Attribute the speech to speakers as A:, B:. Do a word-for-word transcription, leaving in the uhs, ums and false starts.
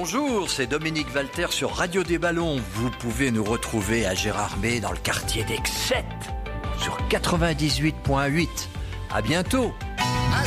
A: bonjour, c'est Dominique Valter sur Radio des Ballons. Vous pouvez nous retrouver à Gérardmer dans le quartier d'Excette sur quatre-vingt-dix-huit virgule huit. À bientôt.